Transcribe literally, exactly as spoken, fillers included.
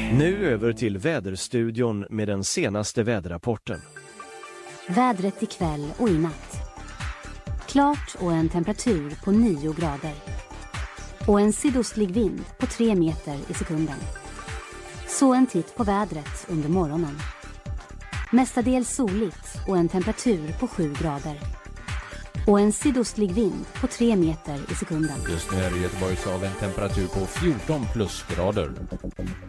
Nu över till väderstudion med den senaste väderrapporten. Vädret ikväll och i natt. Klart och en temperatur på nio grader. Och en sydostlig vind på tre meter i sekunden. Så en titt på vädret under morgonen. Mestadels soligt och en temperatur på sju grader. Och en sydostlig vind på tre meter i sekunden. Just nu är det Göteborgs av en temperatur på fjorton plusgrader.